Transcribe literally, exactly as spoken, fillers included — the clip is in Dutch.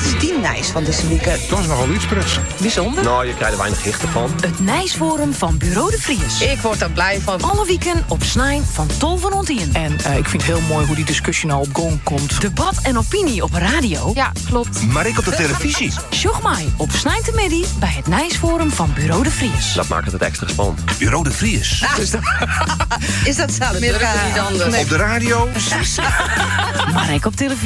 is die Nijs van deze week? Dat is nogal iets, Prits. Bijzonder. Nou, je krijgt er weinig gichten van. Het Nijsforum van Bureau de Vries. Ik word er blij van. Alle weekend op Snijn van tolf van ontien. En uh, ik vind het heel mooi hoe die discussie nou op gang komt. Debat en opinie op radio. Ja, klopt. Maar ik op de televisie. Sjoch mij op Snijn te Midden bij het Nijsforum van Bureau de Vries. Dat maakt het extra spannend. Bureau de Vries. Ah. Dus dat- Is dat zo? Meer niet anders. Op de radio. Maar ik op televisie.